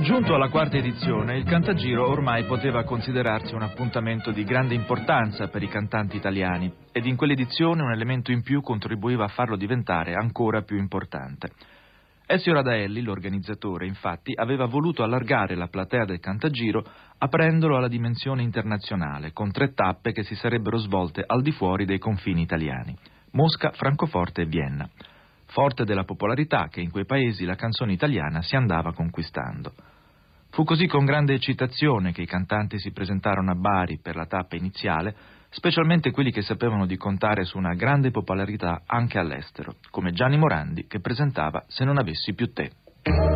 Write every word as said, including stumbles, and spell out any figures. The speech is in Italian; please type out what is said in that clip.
Giunto alla quarta edizione, il Cantagiro ormai poteva considerarsi un appuntamento di grande importanza per i cantanti italiani ed in quell'edizione un elemento in più contribuiva a farlo diventare ancora più importante. Ezio Radaelli, l'organizzatore, infatti, aveva voluto allargare la platea del Cantagiro aprendolo alla dimensione internazionale, con tre tappe che si sarebbero svolte al di fuori dei confini italiani: Mosca, Francoforte e Vienna. Forte della popolarità che in quei paesi la canzone italiana si andava conquistando. Fu così con grande eccitazione che i cantanti si presentarono a Bari per la tappa iniziale, specialmente quelli che sapevano di contare su una grande popolarità anche all'estero, come Gianni Morandi che presentava Se non avessi più te.